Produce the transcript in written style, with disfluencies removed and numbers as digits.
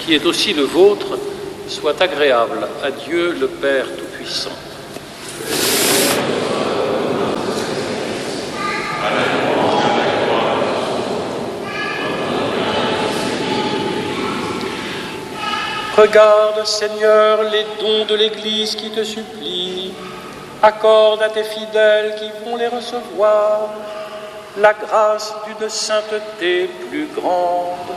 qui est aussi le vôtre, soit agréable à Dieu le Père Tout-Puissant. Regarde, Seigneur, les dons de l'Église qui te supplie. Accorde à tes fidèles qui vont les recevoir la grâce d'une sainteté plus grande.